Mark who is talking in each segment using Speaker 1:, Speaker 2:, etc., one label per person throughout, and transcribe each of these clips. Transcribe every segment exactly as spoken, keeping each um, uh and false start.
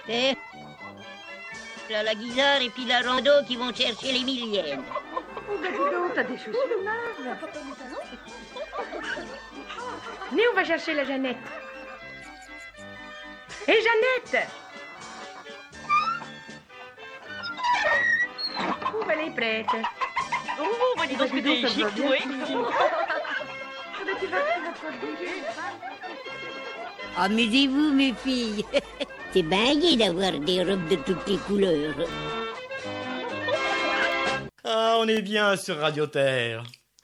Speaker 1: Eh, là, la guisarde et puis la rando qui vont chercher les millièmes.
Speaker 2: Oh, ben dis donc, t'as des chaussures neuves. Venez, on va chercher la Jeannette. Hé, hey, Jeannette! Oh, ben, elle est prête.
Speaker 3: Oh, bah dis donc, que t'es chic, toi.
Speaker 1: Amusez-vous, mes filles. C'est bien gai d'avoir des robes de toutes les couleurs.
Speaker 4: Ah, on est bien sur Radio Terre.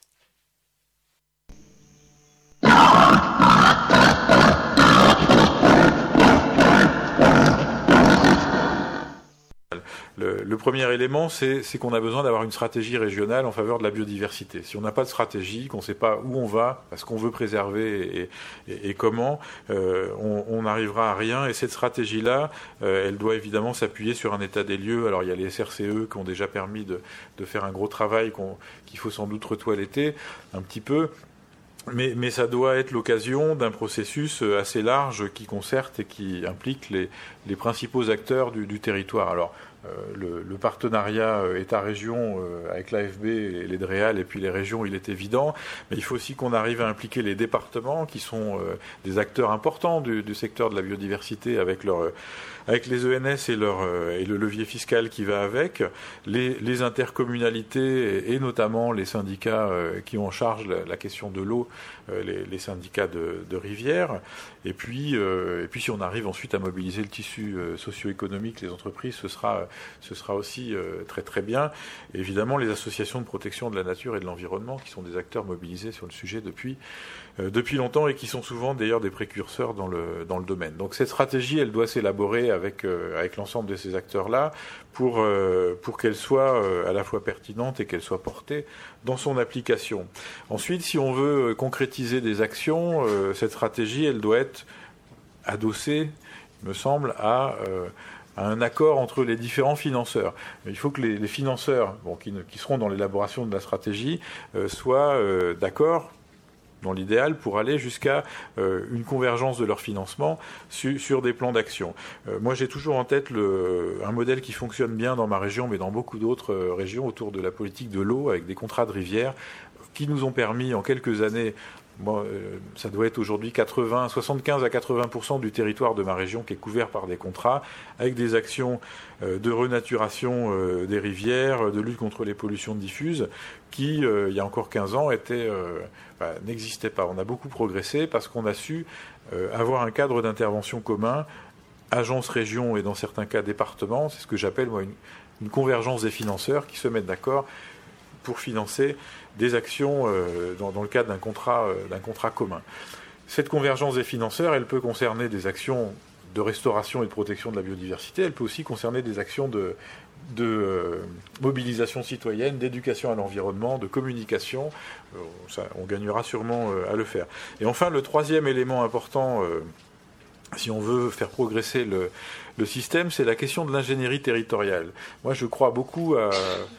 Speaker 5: Le, le premier élément, c'est, c'est qu'on a besoin d'avoir une stratégie régionale en faveur de la biodiversité. Si on n'a pas de stratégie, qu'on ne sait pas où on va, ce qu'on veut préserver et, et, et comment, euh, on n'arrivera à rien. Et cette stratégie-là, euh, elle doit évidemment s'appuyer sur un état des lieux. Alors il y a les S R C E qui ont déjà permis de, de faire un gros travail qu'on, qu'il faut sans doute retoiletter un petit peu. Mais, mais ça doit être l'occasion d'un processus assez large qui concerte et qui implique les, les principaux acteurs du, du territoire. Alors, euh, le, le partenariat État-région euh, avec l'A F B et les DREAL et puis les régions, il est évident. Mais il faut aussi qu'on arrive à impliquer les départements qui sont euh, des acteurs importants du, du secteur de la biodiversité avec leur... Euh, avec les E N S et, leur, euh, et le levier fiscal qui va avec, les, les intercommunalités et, et notamment les syndicats euh, qui ont en charge la, la question de l'eau, euh, les, les syndicats de, de rivières, et puis, euh, et puis si on arrive ensuite à mobiliser le tissu euh, socio-économique, les entreprises, ce sera, ce sera aussi euh, très très bien. Et évidemment, les associations de protection de la nature et de l'environnement, qui sont des acteurs mobilisés sur le sujet depuis, euh, depuis longtemps et qui sont souvent d'ailleurs des précurseurs dans le, dans le domaine. Donc cette stratégie, elle doit s'élaborer avec, euh, avec l'ensemble de ces acteurs-là pour, euh, pour qu'elle soit euh, à la fois pertinente et qu'elle soit portée dans son application. Ensuite, si on veut concrétiser des actions, euh, cette stratégie, elle doit être adossée, il me semble, à... Euh, à un accord entre les différents financeurs. Il faut que les, les financeurs, bon, qui, ne, qui seront dans l'élaboration de la stratégie, euh, soient euh, d'accord, dans l'idéal, pour aller jusqu'à euh, une convergence de leur financement su, sur des plans d'action. Euh, moi, j'ai toujours en tête le, un modèle qui fonctionne bien dans ma région, mais dans beaucoup d'autres euh, régions autour de la politique de l'eau, avec des contrats de rivière, qui nous ont permis en quelques années... Bon, euh, ça doit être aujourd'hui quatre-vingts, soixante-quinze à quatre-vingts pour cent du territoire de ma région qui est couvert par des contrats, avec des actions euh, de renaturation euh, des rivières, de lutte contre les pollutions diffuses, qui, euh, il y a encore quinze ans, étaient, euh, bah, n'existaient pas. On a beaucoup progressé parce qu'on a su euh, avoir un cadre d'intervention commun, agence, région et dans certains cas département. C'est ce que j'appelle moi une, une convergence des financeurs qui se mettent d'accord pour financer des actions euh, dans, dans le cadre d'un contrat, euh, d'un contrat commun. Cette convergence des financeurs, elle peut concerner des actions de restauration et de protection de la biodiversité, elle peut aussi concerner des actions de, de euh, mobilisation citoyenne, d'éducation à l'environnement, de communication. Euh, ça, on gagnera sûrement euh, à le faire. Et enfin, le troisième élément important, euh, si on veut faire progresser le, le système, c'est la question de l'ingénierie territoriale. Moi, je crois beaucoup à...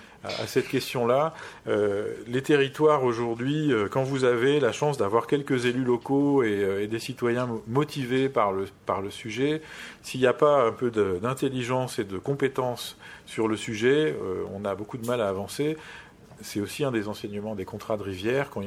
Speaker 5: à cette question-là. Euh, les territoires aujourd'hui, euh, quand vous avez la chance d'avoir quelques élus locaux et, euh, et des citoyens motivés par le, par le sujet, s'il n'y a pas un peu de, d'intelligence et de compétence sur le sujet, euh, on a beaucoup de mal à avancer. C'est aussi un des enseignements des contrats de rivière. Quand